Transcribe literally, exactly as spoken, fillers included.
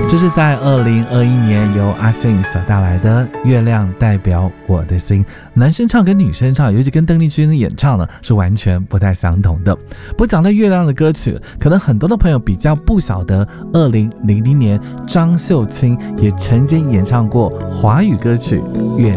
这是在二零二一年由阿信所带来的《月亮代表我的心》，男生唱跟女生唱，尤其跟邓丽君演唱呢是完全不太相同的。不讲到月亮的歌曲，可能很多的朋友比较不晓得，二零零零年张秀清也曾经演唱过华语歌曲《月